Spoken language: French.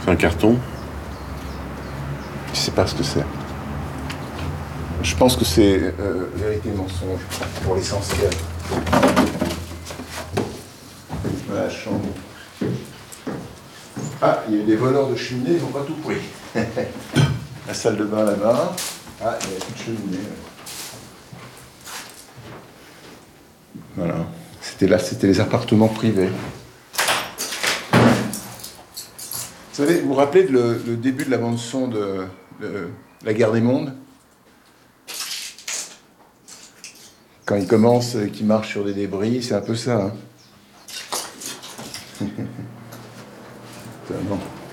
Un carton. Je sais pas ce que c'est. Je pense que c'est vérité et mensonge, pour l'essentiel. Voilà la chambre. Ah, il y a eu des voleurs de cheminée, ils n'ont pas tout pris. La salle de bain là-bas. Ah, il n'y a plus de cheminée. Voilà. C'était les appartements privés. Vous savez, vous vous rappelez le début de la bande-son de La Guerre des Mondes? Quand il commence, qu'il marche sur des débris, c'est un peu ça. Hein.